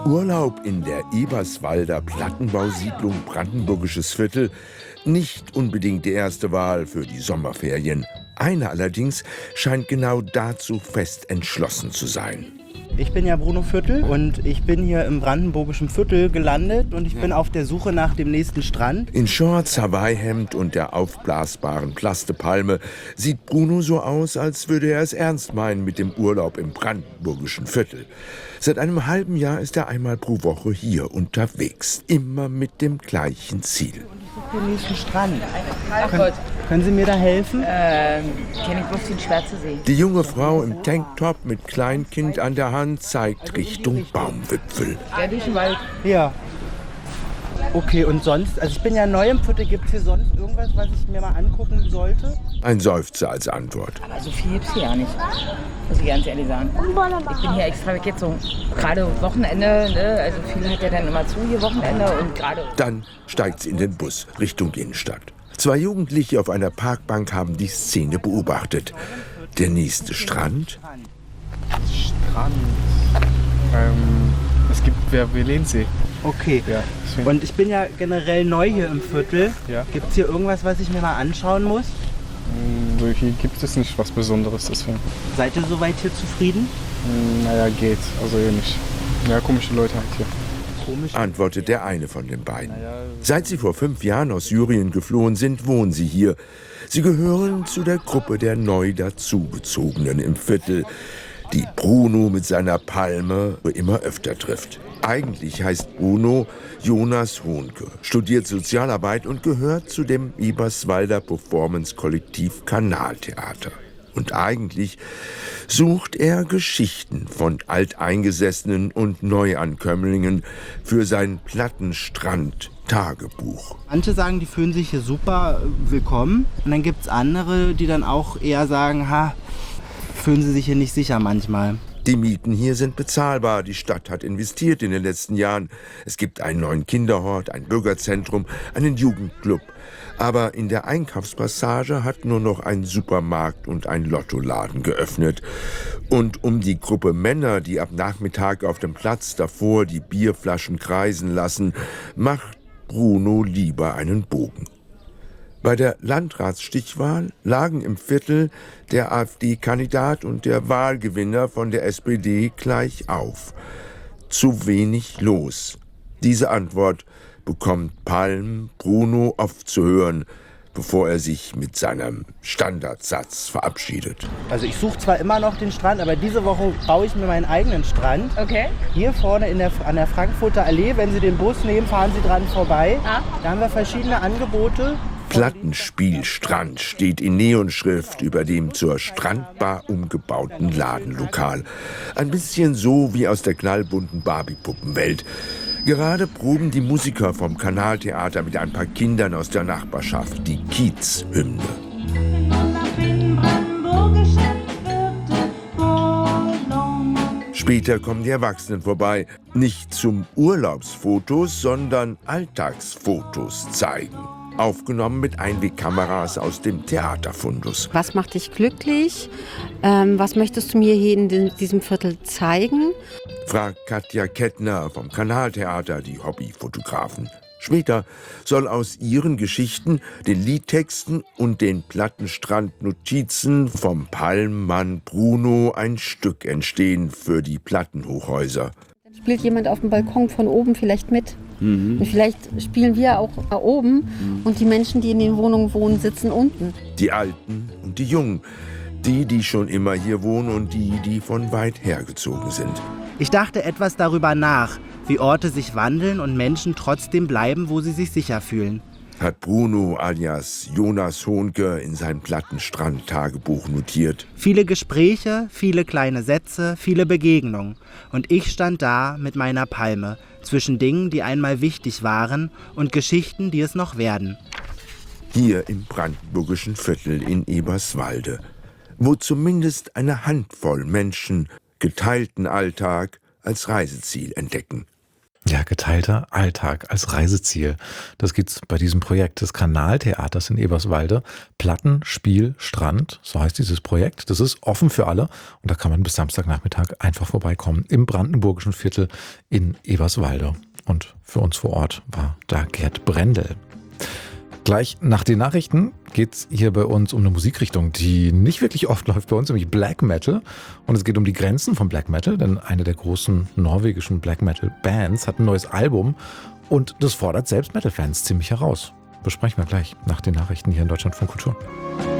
Urlaub in der Eberswalder Plattenbausiedlung Brandenburgisches Viertel, nicht unbedingt die erste Wahl für die Sommerferien. Eine allerdings scheint genau dazu fest entschlossen zu sein. Ich bin ja Bruno Viertel und ich bin hier im Brandenburgischen Viertel gelandet und ich bin auf der Suche nach dem nächsten Strand. In Shorts, Hawaii-Hemd und der aufblasbaren Plastepalme sieht Bruno so aus, als würde er es ernst meinen mit dem Urlaub im Brandenburgischen Viertel. Seit einem halben Jahr ist er einmal pro Woche hier unterwegs, immer mit dem gleichen Ziel. Ich suche den nächsten Strand. Können Sie mir da helfen? Kenne ich bloß den Schwarze-See. Die junge Frau im Tanktop mit Kleinkind an der Hand zeigt Richtung Baumwipfel. Ja, durch den Wald. Ja. Okay, und sonst? Also ich bin ja neu im Viertel. Gibt es hier sonst irgendwas, was ich mir mal angucken sollte? Ein Seufzer als Antwort. Aber so viel gibt's hier ja nicht, muss ich ganz ehrlich sagen. Ich bin hier extra weg jetzt so gerade Wochenende, ne? Also viele hat ja dann immer zu hier Wochenende und gerade... Dann steigt sie in den Bus Richtung Innenstadt. Zwei Jugendliche auf einer Parkbank haben die Szene beobachtet. Der nächste Strand? Strand. Es gibt Velensee. Okay. Ja, und ich bin ja generell neu hier im Viertel. Ja. Gibt es hier irgendwas, was ich mir mal anschauen muss? So, hier gibt es nicht was Besonderes, deswegen. Seid ihr soweit hier zufrieden? Naja, geht. Also eher nicht. Ja, komische Leute halt hier. Komisch. Antwortet der eine von den beiden. Seit sie vor 5 Jahren aus Syrien geflohen sind, wohnen sie hier. Sie gehören zu der Gruppe der neu dazugezogenen im Viertel, die Bruno mit seiner Palme immer öfter trifft. Eigentlich heißt Bruno Jonas Hohnke, studiert Sozialarbeit und gehört zu dem Eberswalder Performance-Kollektiv Kanaltheater. Und eigentlich sucht er Geschichten von Alteingesessenen und Neuankömmlingen für sein Plattenstrand-Tagebuch. Manche sagen, die fühlen sich hier super willkommen. Und dann gibt es andere, die dann auch eher sagen, fühlen sie sich hier nicht sicher manchmal. Die Mieten hier sind bezahlbar. Die Stadt hat investiert in den letzten Jahren. Es gibt einen neuen Kinderhort, ein Bürgerzentrum, einen Jugendclub. Aber in der Einkaufspassage hat nur noch ein Supermarkt und ein Lottoladen geöffnet. Und um die Gruppe Männer, die ab Nachmittag auf dem Platz davor die Bierflaschen kreisen lassen, macht Bruno lieber einen Bogen. Bei der Landratsstichwahl lagen im Viertel der AfD-Kandidat und der Wahlgewinner von der SPD gleich auf. Zu wenig los. Diese Antwort bekommt Palm Bruno oft zu hören, bevor er sich mit seinem Standardsatz verabschiedet. Also ich suche zwar immer noch den Strand, aber diese Woche baue ich mir meinen eigenen Strand. Okay. Hier vorne an der Frankfurter Allee, wenn Sie den Bus nehmen, fahren Sie dran vorbei. Ah. Da haben wir verschiedene Angebote. Plattenspielstrand steht in Neonschrift über dem zur Strandbar umgebauten Ladenlokal. Ein bisschen so wie aus der knallbunten Barbie-Puppenwelt. Gerade proben die Musiker vom Kanaltheater mit ein paar Kindern aus der Nachbarschaft die Kiez-Hymne. Später kommen die Erwachsenen vorbei. Nicht zum Urlaubsfotos, sondern Alltagsfotos zeigen. Aufgenommen mit Einwegkameras aus dem Theaterfundus. Was macht dich glücklich? Was möchtest du mir hier in diesem Viertel zeigen? Fragt Katja Kettner vom Kanaltheater, die Hobbyfotografen. Später soll aus ihren Geschichten, den Liedtexten und den Plattenstrandnotizen vom Palmmann Bruno ein Stück entstehen für die Plattenhochhäuser. Dann spielt jemand auf dem Balkon von oben vielleicht mit. Und vielleicht spielen wir auch oben und die Menschen, die in den Wohnungen wohnen, sitzen unten. Die Alten und die Jungen, die schon immer hier wohnen und die von weit hergezogen sind. Ich dachte etwas darüber nach, wie Orte sich wandeln und Menschen trotzdem bleiben, wo sie sich sicher fühlen. Hat Bruno alias Jonas Hohnke in sein Plattenstrand-Tagebuch notiert. Viele Gespräche, viele kleine Sätze, viele Begegnungen. Und ich stand da mit meiner Palme, zwischen Dingen, die einmal wichtig waren und Geschichten, die es noch werden. Hier im brandenburgischen Viertel in Eberswalde, wo zumindest eine Handvoll Menschen geteilten Alltag als Reiseziel entdecken. Ja, geteilter Alltag als Reiseziel. Das gibt's bei diesem Projekt des Kanaltheaters in Eberswalde. Platten, Spiel, Strand, so heißt dieses Projekt. Das ist offen für alle und da kann man bis Samstagnachmittag einfach vorbeikommen im brandenburgischen Viertel in Eberswalde. Und für uns vor Ort war da Gerd Brendel. Gleich nach den Nachrichten geht's hier bei uns um eine Musikrichtung, die nicht wirklich oft läuft bei uns, nämlich Black Metal. Und es geht um die Grenzen von Black Metal, denn eine der großen norwegischen Black Metal Bands hat ein neues Album und das fordert selbst Metal-Fans ziemlich heraus. Besprechen wir gleich nach den Nachrichten hier in Deutschlandfunk Kultur.